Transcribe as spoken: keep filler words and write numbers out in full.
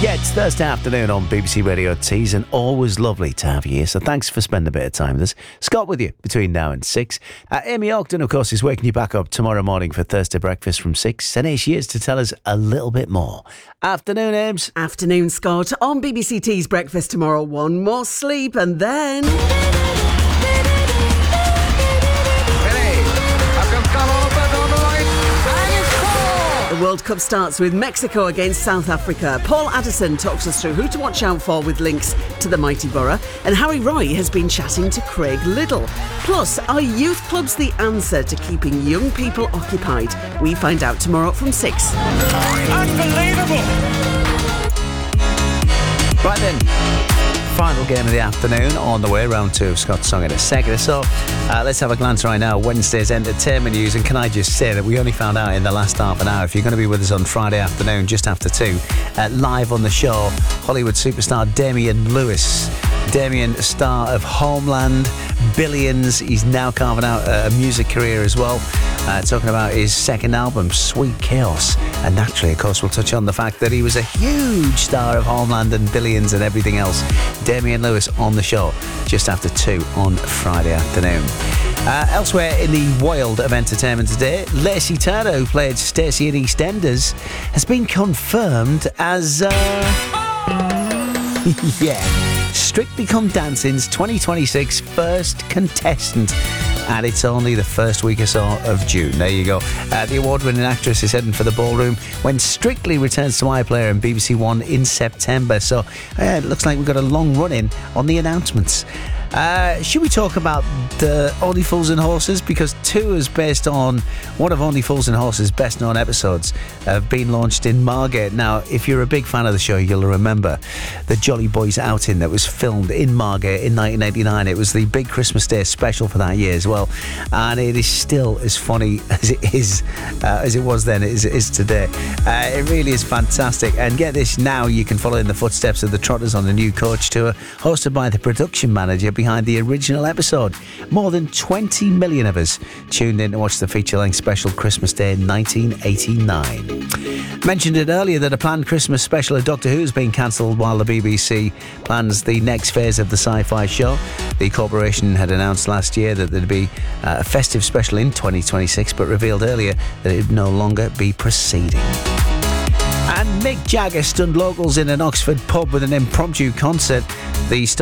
Yeah, it's Thursday afternoon on B B C Radio Tees, and always lovely to have you here. So thanks for spending a bit of time with us. Scott with you between now and six. Uh, Amy Ogden, of course, is waking you back up tomorrow morning for Thursday breakfast from six. And here she is to tell us a little bit more. Afternoon, Ames. Afternoon, Scott. On B B C Tees breakfast tomorrow, one more sleep and then... The World Cup starts with Mexico against South Africa. Paul Addison talks us through who to watch out for with links to the mighty borough. And Harry Roy has been chatting to Craig Liddle. Plus, are youth clubs the answer to keeping young people occupied? We find out tomorrow from six. Unbelievable! Right then. Final game of the afternoon on the way, round two of Scott's Song in a second. So uh, let's have a glance right now Wednesday's entertainment news. And can I just say that we only found out in the last half an hour, if you're going to be with us on Friday afternoon just after two, uh, live on the show, Hollywood superstar Damian Lewis. Damian, star of Homeland, Billions. He's now carving out a music career as well, uh, talking about his second album, Sweet Chaos. And naturally, of course, we'll touch on the fact that he was a huge star of Homeland and Billions and everything else. Damian Lewis on the show just after two on Friday afternoon. Uh, elsewhere in the world of entertainment today, Lacey Turner, who played Stacey in EastEnders, has been confirmed as uh, yeah, Strictly Come Dancing's twenty twenty-six first contestant. And it's only the first week or so of June. There you go. Uh, the award-winning actress is heading for the ballroom when Strictly returns to iPlayer and B B C One in September. So uh, it looks like we've got a long run-in on the announcements. Uh, should we talk about the Only Fools and Horses? Because two is based on one of Only Fools and Horses' best-known episodes have been launched in Margate. Now, if you're a big fan of the show, you'll remember the Jolly Boys outing that was filmed in Margate in nineteen eighty-nine. It was the big Christmas Day special for that year as well. And it is still as funny as it is, uh, as it was then, as it is today. Uh, it really is fantastic. And get this, now you can follow in the footsteps of the Trotters on the new coach tour, hosted by the production manager behind the original episode. More than twenty million of us tuned in to watch the feature-length special Christmas Day nineteen eighty-nine. Mentioned it earlier that a planned Christmas special of Doctor Who has been cancelled while the B B C plans the next phase of the sci-fi show. The corporation had announced last year that there'd be uh, a festive special in twenty twenty-six, but revealed earlier that it would no longer be proceeding. And Mick Jagger stunned locals in an Oxford pub with an impromptu concert. The